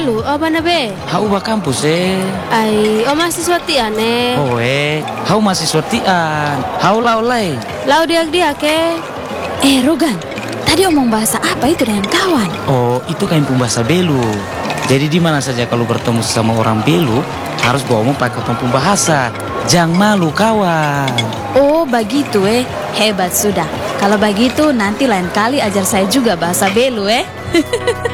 Belu, oh mana be? Hau ba kampus Ai, oh mahasiswa tiane. Oh hau mahasiswa tian. Hau lau lay. Lau dia ke? Rogan, tadi omong bahasa apa itu dengan kawan? Oh, itu kain pembahasa Belu. Jadi di mana saja kalau bertemu sama orang Belu, harus bawa omong pakai pembahasa. Jangan malu kawan. Oh begitu hebat sudah. Kalau begitu nanti lain kali ajar saya juga bahasa Belu